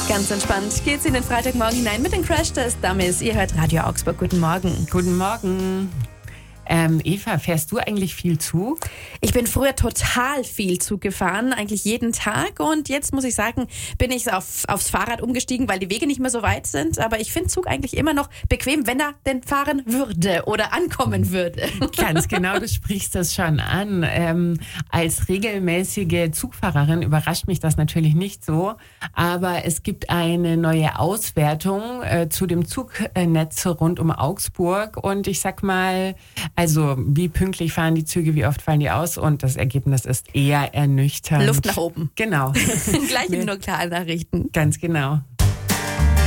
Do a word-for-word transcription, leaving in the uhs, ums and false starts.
Ganz entspannt geht's in den Freitagmorgen hinein mit den Crash-Test. Dummies, ihr hört Radio Augsburg. Guten Morgen. Guten Morgen. Ähm, Eva, fährst du eigentlich viel Zug? Ich bin früher total viel Zug gefahren, eigentlich jeden Tag. Und jetzt muss ich sagen, bin ich auf, aufs Fahrrad umgestiegen, weil die Wege nicht mehr so weit sind. Aber ich finde Zug eigentlich immer noch bequem, wenn er denn fahren würde oder ankommen würde. Ganz genau, du sprichst das schon an. Ähm, als regelmäßige Zugfahrerin überrascht mich das natürlich nicht so. Aber es gibt eine neue Auswertung äh, zu dem Zugnetz rund um Augsburg. Und ich sag mal, also wie pünktlich fahren die Züge, wie oft fallen die aus? Und das Ergebnis ist eher ernüchternd. Luft nach oben. Genau. Gleich in lokalen Nachrichten. Ganz genau.